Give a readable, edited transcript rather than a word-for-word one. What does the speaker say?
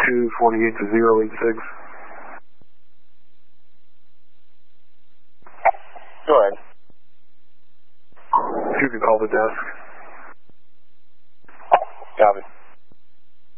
248 to 086. Go ahead. If you could call the desk. Copy.